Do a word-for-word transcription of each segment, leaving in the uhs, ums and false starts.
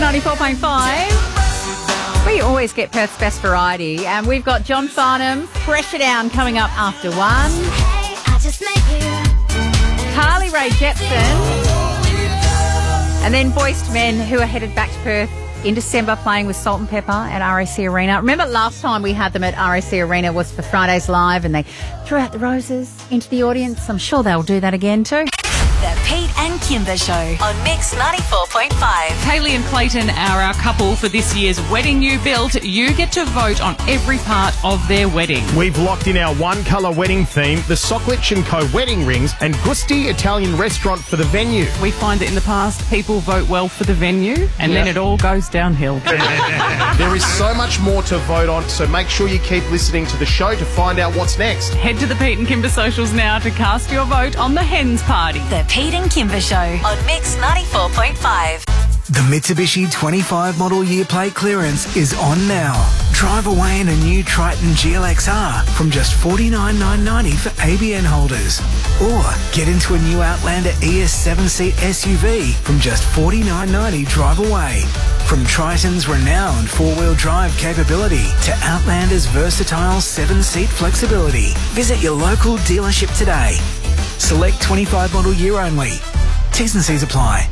ninety-four point five. We always get Perth's best variety, and we've got John Farnham, Pressure Down, coming up after one. Hey, I just met you. Carly Rae Jepsen, and then Voiced Men, who are headed back to Perth in December, playing with Salt and Pepper at R A C Arena. Remember last time we had them at R A C Arena was for Fridays Live, and they threw out the roses into the audience. I'm sure they'll do that again too. The Pete and Kimber Show on Mix ninety-four point five. Kaylee and Clayton are our couple for this year's wedding you built. You get to vote on every part of their wedding. We've locked in our one-colour wedding theme, the Soklich and Co wedding rings, and Gusti Italian restaurant for the venue. We find that in the past, people vote well for the venue, and Yeah. then it all goes downhill. There is so much more to vote on, so make sure you keep listening to the show to find out what's next. Head to the Pete and Kimber socials now to cast your vote on the Hens Party. The Pete and Kimber Show on Mix ninety-four point five. The Mitsubishi twenty-five model year plate clearance is on now. Drive away in a new Triton G L X R from just forty-nine thousand nine hundred ninety dollars for A B N holders. Or get into a new Outlander E S seven seat S U V from just forty-nine thousand nine hundred ninety dollars drive away. From Triton's renowned four-wheel drive capability to Outlander's versatile seven-seat flexibility. Visit your local dealership today. Select twenty-five model year only. T's and C's apply.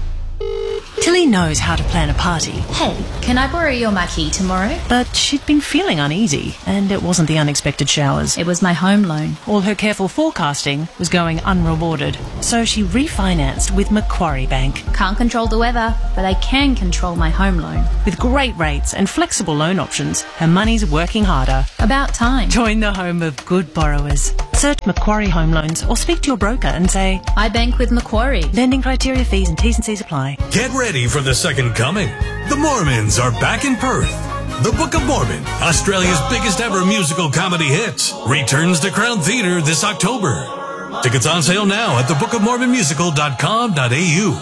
Tilly knows how to plan a party, Hey, can I borrow your marquee tomorrow? but she'd been feeling uneasy, and it wasn't the unexpected showers. It was my home loan. All her careful forecasting was going unrewarded, so she refinanced with Macquarie Bank. Can't control the weather, but I can control my home loan. With great rates and flexible loan options, her money's working harder. About time. Join the home of good borrowers. Search Macquarie Home Loans or speak to your broker and say, I bank with Macquarie. lending criteria, fees and T's and C's apply. Get ready for the second coming. The Mormons are back in Perth. The Book of Mormon, Australia's biggest ever musical comedy hit, returns to Crown Theatre this October. Tickets on sale now at the book of mormon musical dot com dot a u.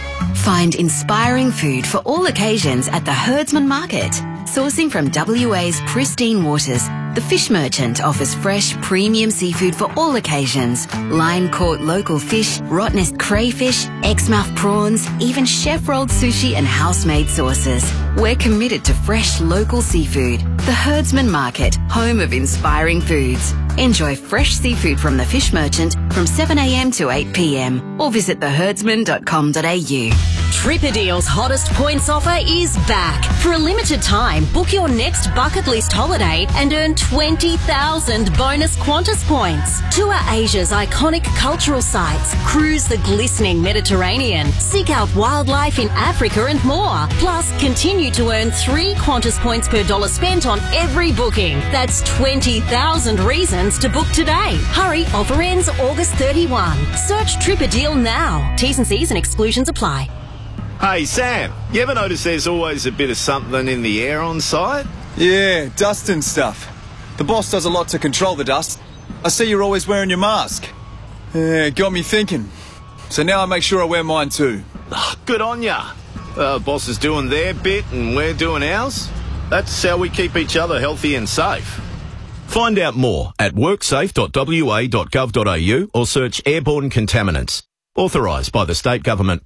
Find inspiring food for all occasions at the Herdsman Market. Sourcing from W A's pristine waters, the Fish Merchant offers fresh, premium seafood for all occasions. Line-caught local fish, Rottnest crayfish, Exmouth prawns, even chef-rolled sushi and house-made sauces. We're committed to fresh, local seafood. The Herdsman Market, home of inspiring foods. Enjoy fresh seafood from the Fish Merchant from seven a m to eight p m or visit the herdsman dot com dot a u. Tripadeal's hottest points offer is back. For a limited time, book your next bucket list holiday and earn twenty thousand bonus Qantas points. Tour Asia's iconic cultural sites, cruise the glistening Mediterranean, seek out wildlife in Africa and more. Plus, continue to earn three Qantas points per dollar spent on every booking. That's twenty thousand reasons to book today. Hurry, offer ends August thirty-first. Search Tripadeal now. T's and C's and exclusions apply. Hey, Sam, you ever notice there's always a bit of something in the air on site? Yeah, dust and stuff. The boss does a lot to control the dust. I see you're always wearing your mask. Yeah, got me thinking. So now I make sure I wear mine too. Oh, good on ya. Uh, boss is doing their bit and we're doing ours. That's how we keep each other healthy and safe. Find out more at worksafe dot w a dot gov dot a u or search airborne contaminants. Authorised by the State Government.